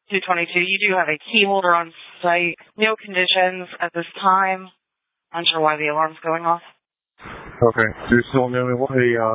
222. You do have a key holder on site. No conditions at this time. Unsure why the alarm's going off. Okay. So you're still knowing what